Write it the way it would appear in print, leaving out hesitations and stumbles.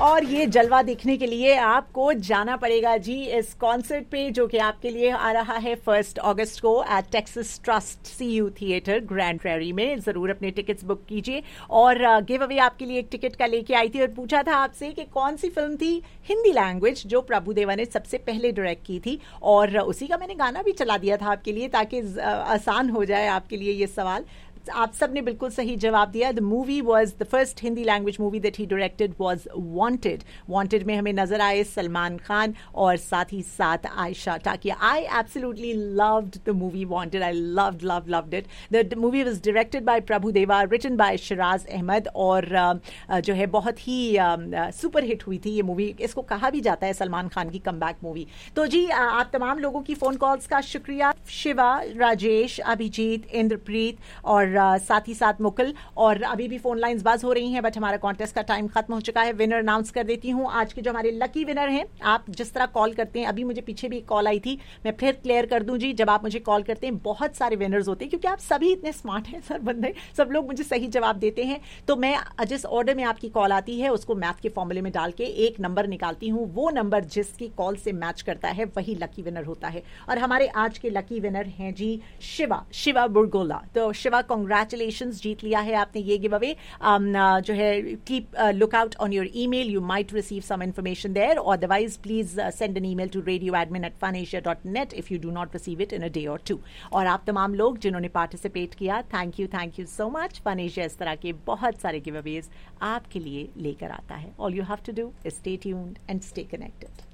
और ये जलवा देखने के लिए आपको जाना पड़ेगा जी इस कॉन्सर्ट पे, जो कि आपके लिए आ रहा है 1 अगस्त को eight Texas trust CU theatre grand prairie में। जरूर अपने टिकट्स बुक कीजिए। और गिव अवे आपके लिए एक टिकट का लेके आई थी और पूछा था आपसे कि कौन सी फिल्म थी हिंदी लैंग्वेज जो प्रभुदेवा ने सबसे पहले डायरेक्ट की थी, और उसी का मैंने गाना भी चला दिया था आपके लिए ताकि आसान हो जाए आपके लिए ये सवाल। आप सब ने बिल्कुल सही जवाब दिया। The movie was the first Hindi language movie that he directed was wanted. Wanted में हमें नजर आए सलमान खान और साथ ही साथ Ayesha Takia. I absolutely loved the movie wanted. I loved it. The movie was directed by Prabhudeva, written by Siraj Ahmad, और जो है बहुत ही सुपर हिट हुई थी ये मूवी। इसको कहा भी जाता है सलमान खान की कमबैक मूवी। तो जी आप तमाम लोगों की फोन कॉल्स का शुक्रिया। शिवा, राजेश, अभिजीत, इंद्रप्रीत और साथ ही साथ मुकुल, और अभी भी फोन लाइंस बाज हो रही हैं, बट हमारा कॉन्टेस्ट का टाइम खत्म हो चुका है। विनर अनाउंस कर देती हूं। आज के जो हमारे लकी विनर हैं, आप जिस तरह कॉल करते हैं, अभी मुझे पीछे भी एक कॉल आई थी, मैं फिर क्लियर कर दूं जी। जब आप मुझे कॉल करते हैं बहुत सारे विनर्स होते हैं, क्योंकि आप सभी इतने स्मार्ट हैं सर बंदे, सब लोग मुझे सही जवाब देते हैं। तो मैं जिस ऑर्डर में आपकी कॉल आती है उसको मैथ के फॉर्मूले में डाल के एक नंबर निकालती हूँ। वो नंबर जिसकी कॉल से मैच करता है वही लकी विनर होता है। और हमारे आज के लकी विनर हैं जी शिवा बुरगोला। तो शिवा, कॉन्ग्रेचुलेशन, जीत लिया है आपने ये गिव अवे। जो है keep look out on your email, you might receive some information there. Otherwise please send an email to radioadmin@funasia.net if you do not receive it in a day और 2। और आप तमाम लोग जिन्होंने पार्टिसिपेट किया, thank you so much. Fun Asia इस तरह के बहुत सारे गिव अवेज आपके लिए लेकर आता है। All you have to do is stay tuned and stay connected.